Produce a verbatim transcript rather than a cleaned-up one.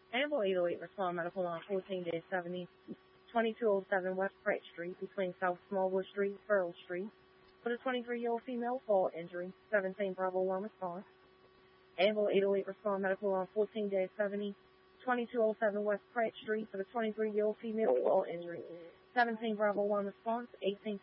Amble eight oh eight Respond Medical on fourteen seventy, twenty-two oh seven West Pratt Street between South Smallwood Street, Pearl Street, for the twenty-three-year-old female fall injury, seventeen Bravo one response. Amble eight oh eight Respond Medical on fourteen seventy, twenty-two oh seven West Pratt Street for the twenty-three-year-old female fall injury, seventeen Bravo one response, eighteen